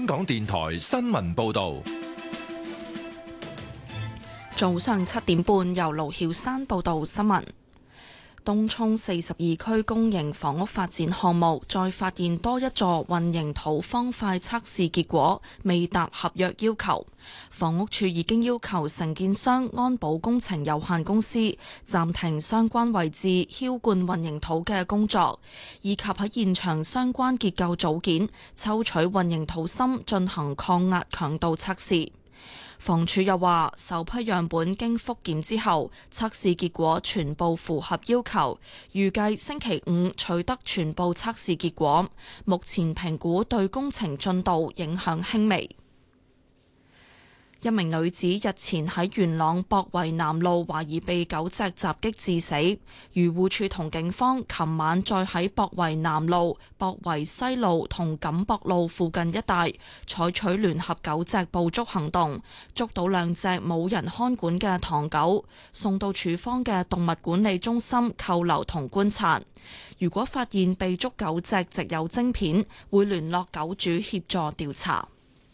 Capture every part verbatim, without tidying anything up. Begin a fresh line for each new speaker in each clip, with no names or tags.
港電台新聞報道。
早上七點半，由盧曉山報道新聞。東涌四十二區公營房屋發展項目再發現多一座混凝土方塊測試結果未達合約要求，房屋署已經要求承建商安保工程有限公司暫停相關位置澆灌混凝土嘅工作，以及喺現場相關結構組件抽取混凝土芯進行抗壓強度測試。房署又話，首批樣本經復檢之後，測試結果全部符合要求，預計星期五取得全部測試結果。目前評估對工程進度影響輕微。一名女子日前喺元朗博圍南路懷疑被狗隻襲擊致死，漁護署同警方琴晚再喺博圍南路、博圍西路同錦博路附近一帶採取聯合狗隻捕捉行動，捉到兩隻冇人看管嘅唐狗，送到署方嘅動物管理中心扣留同觀察。如果發現被捉狗隻植有晶片，會聯絡狗主協助調查。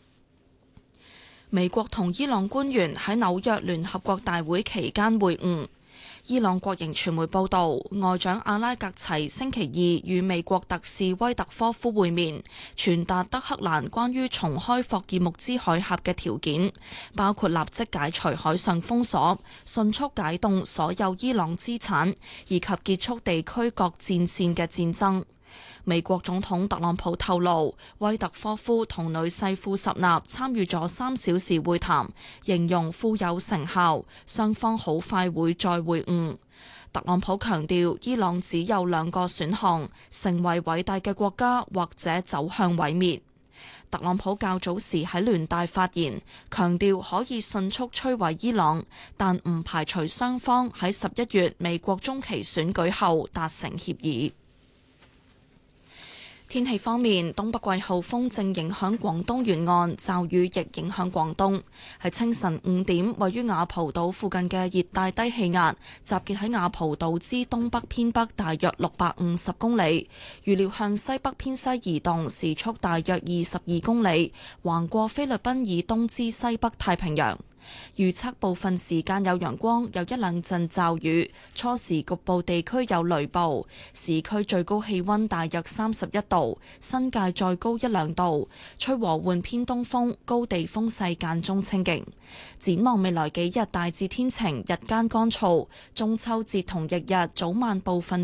美國同伊朗官員喺紐約聯合國大會期間會晤。伊朗國營傳媒報道，外長阿拉格齊星期二與美國特使威特科夫會面，傳達德黑蘭關於重開霍爾木茲海峽嘅條件，包括立即解除海上封鎖、迅速解凍所有伊朗資產，以及結束地區各戰線嘅戰爭。美國總統特朗普透露，威特科夫同女婿庫什納參與咗三小時會談，形容富有成效，雙方好快會再會晤。特朗普強調，伊朗只有兩個選項：成為偉大嘅國家，或者走向毀滅。特朗普較早時喺聯大發言，強調可以迅速摧毀伊朗，但唔排除雙方喺十一月美國中期選舉後達成協議。天氣方面，東北季候風正影響廣東沿岸，驟雨亦影響廣東。喺清晨五點，位於雅蒲島附近嘅熱帶低氣壓集結喺雅蒲島之東北偏北大約六百五十公里，預料向西北偏西移動，時速大約二十二公里，橫過菲律賓以東之西北太平洋。預測部分時間有陽光，有一兩陣驟雨，初時局部地區有雷暴。市區最高氣溫大約三十一度，新界再高一兩度，吹和緩偏東風，高地風勢間中清勁。展望未來幾日大致天晴，日間乾燥，中秋節同翌日早晚部分